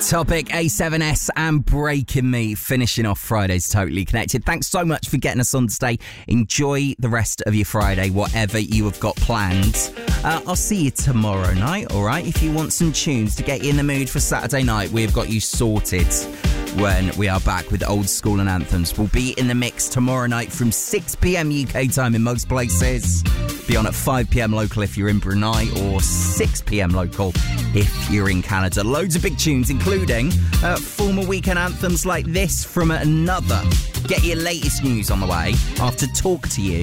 Topic A7S and Breaking Me, finishing off Friday's Totally Connected. Thanks so much for getting us on today. Enjoy the rest of your Friday, whatever you have got planned. I'll see you tomorrow night, all right? If you want some tunes to get you in the mood for Saturday night, we've got you sorted when we are back with Old School and Anthems. We'll be in the mix tomorrow night from 6 p.m. UK time in most places. Be on at 5 p.m. local if you're in Brunei, or 6 p.m. local if you're in Canada. Loads of big tunes, including former weekend anthems like this from another. Get your latest news on the way after Talk to You.